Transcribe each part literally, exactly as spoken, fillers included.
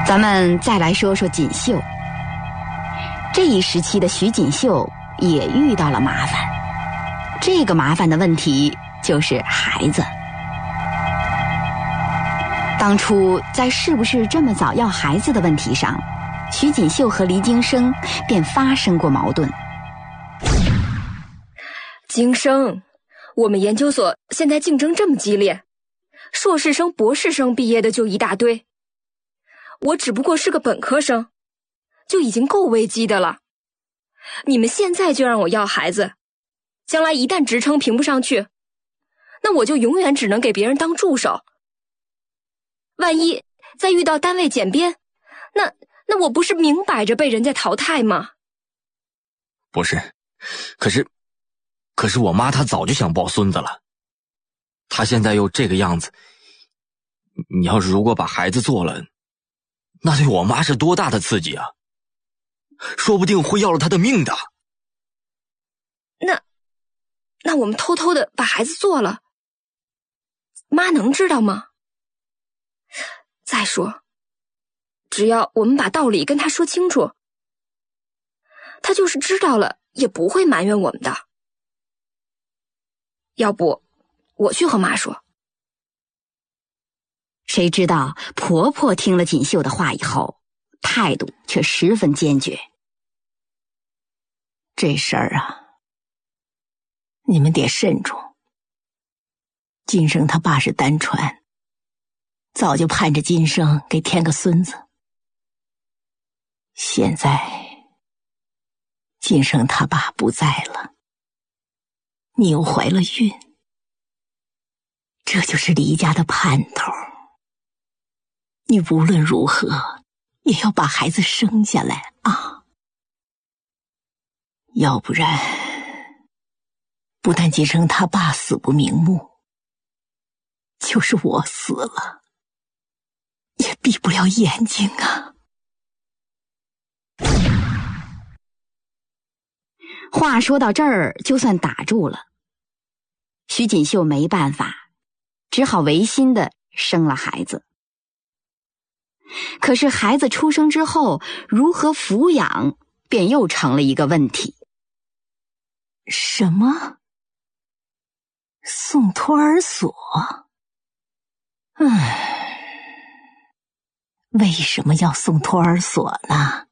咱们再来说说锦绣。这一时期的徐锦绣也遇到了麻烦，这个麻烦的问题就是孩子。当初在是不是这么早要孩子的问题上，徐锦绣和黎京生便发生过矛盾。 京生，我们研究所现在竞争这么激烈，硕士生、博士生毕业的就一大堆，我只不过是个本科生，就已经够危机的了。你们现在就让我要孩子，将来一旦职称评不上去，那我就永远只能给别人当助手。万一再遇到单位减编，那那我不是明摆着被人家淘汰吗？ 不是，可是可是我妈她早就想抱孙子了，她现在又这个样子，你要是如果把孩子做了，那对我妈是多大的刺激啊，说不定会要了她的命的。 那那我们偷偷的把孩子做了，妈能知道吗？再说，只要我们把道理跟她说清楚，她就是知道了也不会埋怨我们的。要不我去和妈说。 谁知道婆婆听了锦绣的话以后，态度却十分坚决。 这事儿啊，你们得慎重。金生他爸是单传，早就盼着金生给添个孙子。现在金生他爸不在了，你又怀了孕，这就是黎家的盼头。你无论如何也要把孩子生下来啊！要不然，不但金生他爸死不瞑目，就是我死了，也闭不了眼睛啊！ 话说到这儿，就算打住了。徐锦绣没办法，只好违心的生了孩子。可是孩子出生之后，如何抚养，便又成了一个问题。 什么？送托儿所？唉，为什么要送托儿所呢？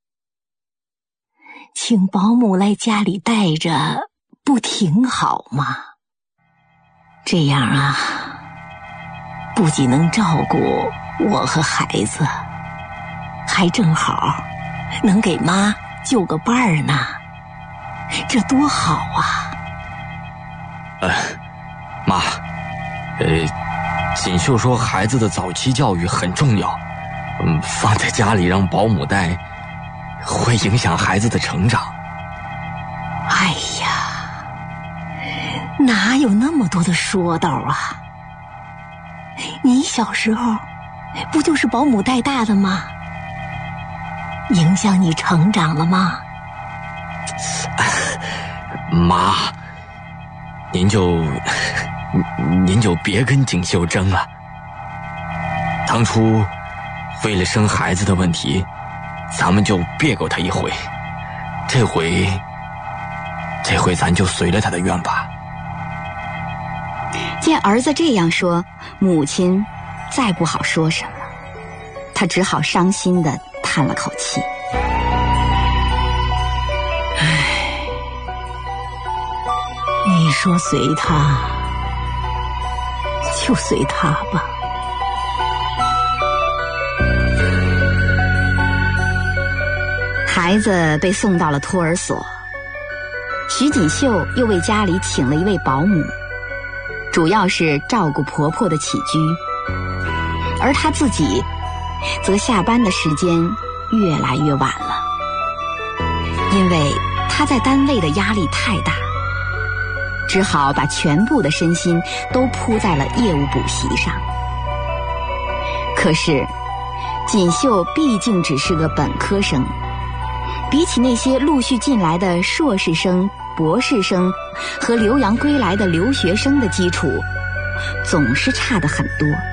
请保姆来家里带着，不挺好吗？这样啊，不仅能照顾我和孩子，还正好能给妈就个伴儿呢，这多好啊！ 呃，妈，呃，锦绣说孩子的早期教育很重要，嗯，放在家里让保姆带，会影响孩子的成长。 哎呀，哪有那么多的说道啊？你小时候不就是保姆带大的吗？影响你成长了吗？ 妈，您就您就别跟锦绣争了。当初为了生孩子的问题，咱们就别过他一回，这回这回咱就随了他的愿吧。 见儿子这样说，母亲再不好说什么，她只好伤心地叹了口气。 唉，你说随他，就随他吧。 孩子被送到了托儿所，徐锦绣又为家里请了一位保姆，主要是照顾婆婆的起居，而她自己则下班的时间越来越晚了，因为她在单位的压力太大，只好把全部的身心都扑在了业务补习上。可是锦绣毕竟只是个本科生，比起那些陆续进来的硕士生、博士生和留洋归来的留学生的基础，总是差得很多。